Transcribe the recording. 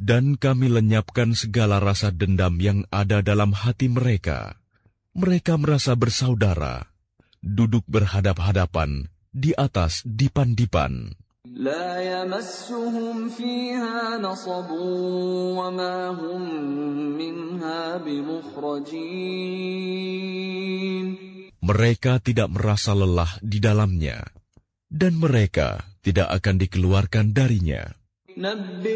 Dan kami lenyapkan segala rasa dendam yang ada dalam hati mereka. Mereka merasa bersaudara, duduk berhadap-hadapan di atas dipan-dipan. لا يمسهم فيها نصب وما هم منها بمخرجين. Mereka tidak merasa lelah di dalamnya, dan mereka tidak akan dikeluarkan darinya.